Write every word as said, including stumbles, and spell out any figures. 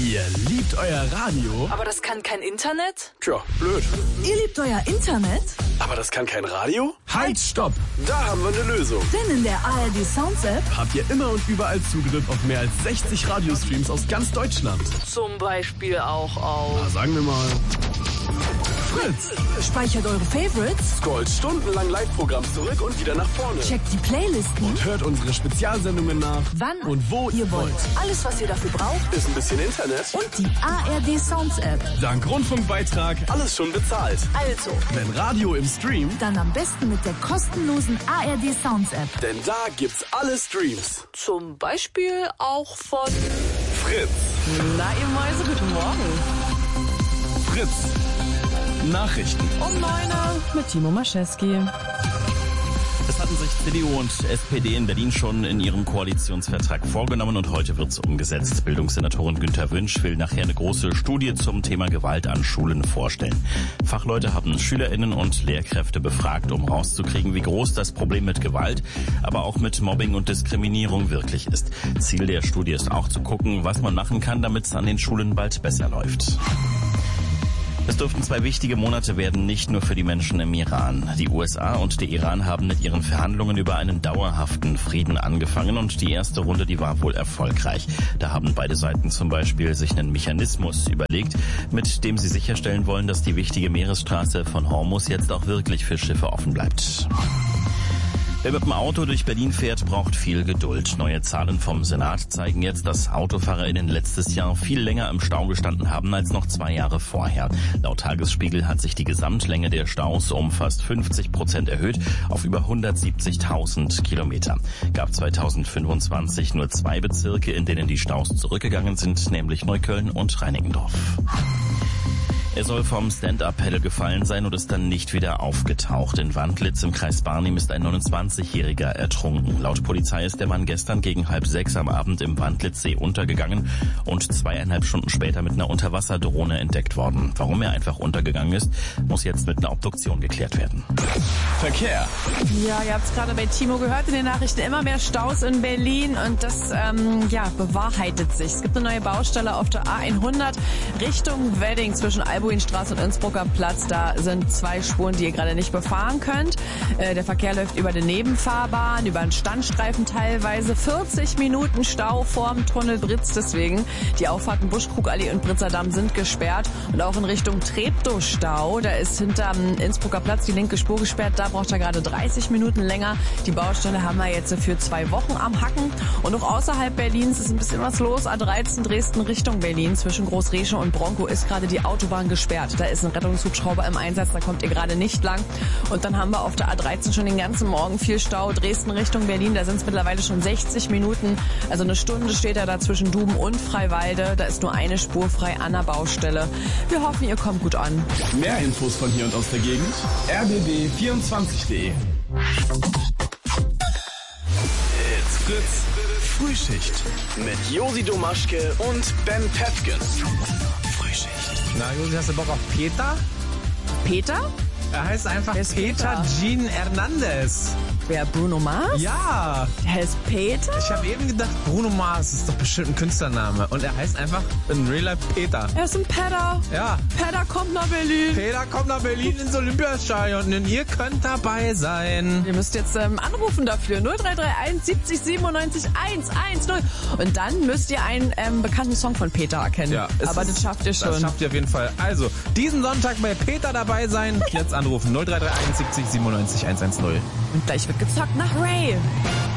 Ihr liebt euer Radio? Aber das kann kein Internet? Tja, blöd. Ihr liebt euer Internet? Aber das kann kein Radio? Halt, stopp! Da haben wir eine Lösung. Denn in der A R D Sounds App habt ihr immer und überall Zugriff auf mehr als sechzig Radiostreams aus ganz Deutschland. Zum Beispiel auch auf... Na, sagen wir mal... Fritz! Speichert eure Favorites, Scrollt stundenlang Live-Programm zurück und wieder nach vorne. checkt die Playlisten Und hört unsere Spezialsendungen nach, wann und wo ihr wollt. Alles, was ihr dafür braucht, Ist ein bisschen Internet. und die A R D Sounds App. Dank Rundfunkbeitrag alles schon bezahlt. Also, Wenn Radio im Stream, dann am besten mit der kostenlosen A R D Sounds App. denn da gibt's alle Streams. Zum Beispiel auch von... Fritz. Na, ihr Mäuse, guten Morgen. Fritz. Nachrichten. Um neun Uhr mit Timo Maschewski. Das hatten sich C D U und S P D in Berlin schon in ihrem Koalitionsvertrag vorgenommen und heute wird es umgesetzt. Bildungssenatorin Günther Wünsch will nachher eine große Studie zum Thema Gewalt an Schulen vorstellen. Fachleute haben SchülerInnen und Lehrkräfte befragt, um rauszukriegen, wie groß das Problem mit Gewalt, aber auch mit Mobbing und Diskriminierung wirklich ist. Ziel der Studie ist auch zu gucken, was man machen kann, damit es an den Schulen bald besser läuft. Es dürften zwei wichtige Monate werden, nicht nur für die Menschen im Iran. Die U S A und der Iran haben mit ihren Verhandlungen über einen dauerhaften Frieden angefangen und die erste Runde, die war wohl erfolgreich. Da haben beide Seiten zum Beispiel sich einen Mechanismus überlegt, mit dem sie sicherstellen wollen, dass die wichtige Meeresstraße von Hormuz jetzt auch wirklich für Schiffe offen bleibt. Wer mit dem Auto durch Berlin fährt, braucht viel Geduld. Neue Zahlen vom Senat zeigen jetzt, dass AutofahrerInnen letztes Jahr viel länger im Stau gestanden haben als noch zwei Jahre vorher. Laut Tagesspiegel hat sich die Gesamtlänge der Staus um fast fünfzig Prozent erhöht auf über hundertsiebzigtausend Kilometer. Gab zweitausendfünfundzwanzig nur zwei Bezirke, in denen die Staus zurückgegangen sind, nämlich Neukölln und Reinickendorf. Er soll vom Stand-Up-Paddle gefallen sein und ist dann nicht wieder aufgetaucht. In Wandlitz im Kreis Barnim ist ein neunundzwanzigjähriger ertrunken. Laut Polizei ist der Mann gestern gegen halb sechs am Abend im Wandlitzsee untergegangen und zweieinhalb Stunden später mit einer Unterwasserdrohne entdeckt worden. Warum er einfach untergegangen ist, muss jetzt mit einer Obduktion geklärt werden. Verkehr. Ja, ihr habt es gerade bei Timo gehört in den Nachrichten, immer mehr Staus in Berlin und das ähm, ja, bewahrheitet sich. Es gibt eine neue Baustelle auf der A hundert Richtung Wedding zwischen Albuinstraße und Innsbrucker Platz. Da sind zwei Spuren, die ihr gerade nicht befahren könnt. Äh, der Verkehr läuft über eine Nebenfahrbahn, über einen Standstreifen teilweise. vierzig Minuten Stau vorm Tunnel Britz deswegen. Die Auffahrten Buschkrugallee und Britzer Damm sind gesperrt und auch in Richtung Treptow Stau. Da ist hinterm Innsbrucker Platz die linke Spur gesperrt. Da braucht er gerade dreißig Minuten länger. Die Baustelle haben wir jetzt für zwei Wochen am Hacken. Und auch außerhalb Berlins ist ein bisschen was los. A dreizehn Dresden Richtung Berlin. Zwischen Großresche und Bronkow ist gerade die Autobahn gesperrt. Da ist ein Rettungshubschrauber im Einsatz. Da kommt ihr gerade nicht lang. Und dann haben wir auf der A dreizehn schon den ganzen Morgen viel Stau. Dresden Richtung Berlin. Da sind es mittlerweile schon sechzig Minuten. Also eine Stunde steht er da zwischen Duben und Freiwalde. Da ist nur eine Spur frei an der Baustelle. Wir hoffen, ihr kommt gut an. Mehr Infos von hier und aus der Gegend. R B B vierundzwanzig punkt de. It's Fritz. Frühschicht. Mit Josi Domaschke und Ben Pefken. Frühschicht. Na, Josi, hast du Bock auf Peter? Peter? Er heißt einfach Wer ist Peter Peter? Jean Hernandez. Wer, Bruno Mars? Ja, Der heißt Peter? ich habe eben gedacht, Bruno Mars ist doch bestimmt ein Künstlername. Und er heißt einfach in Real Life Peter. Er ist ein Peter. Ja, Peter kommt nach Berlin. Peter kommt nach Berlin ins Olympiastadion und ihr könnt dabei sein. Ihr müsst jetzt ähm, anrufen dafür. null drei drei eins siebzig siebenundneunzig hundertzehn. Und dann müsst ihr einen ähm, bekannten Song von Peter erkennen. Ja, es Aber ist- das schafft ihr schon. Das schafft ihr auf jeden Fall. Also, diesen Sonntag bei Peter dabei sein. Jetzt anrufen null drei drei eins siebzig siebenundneunzig hundertzehn. Und gleich wird gezockt nach Ray.